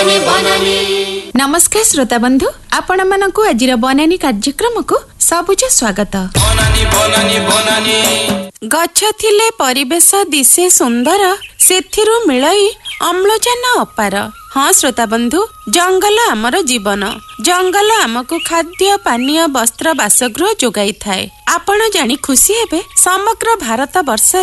नमस्कार श्रोता बंधु, आपण मानकु आजिर बनानी कार्यक्रम को सबुज स्वागत। गछ थिले परिवेश दिशे सुंदर, सेथिरु मिलई अम्लजान अपार। हाँ श्रोता बंधु, जंगल आमर जीवन। जंगल आमको खाद्य पानीय वस्त्र बासगृह जोगाई थाए। आपण जानी खुशी हेबे समग्र भारत वर्ष